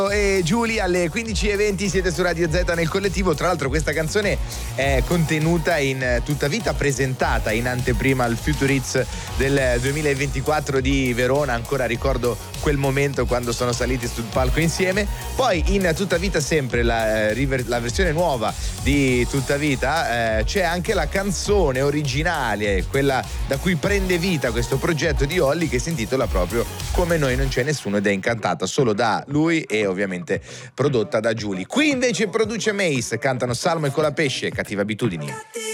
E Giulia alle 15:20 siete su Radio Z nel collettivo. Tra l'altro questa canzone è contenuta in Tutta Vita, presentata in anteprima al Future Hits del 2024 di Verona. Ancora ricordo quel momento quando sono saliti sul palco insieme. Poi in Tutta Vita, sempre la versione nuova di Tutta Vita, c'è anche la canzone originale, quella da cui prende vita questo progetto di Olly, che si intitola proprio Come noi non c'è nessuno, ed è incantata solo da lui e ovviamente prodotta da Giulia. Qui invece produce Mace, cantano Salmo e Colapesce, Cattive abitudini.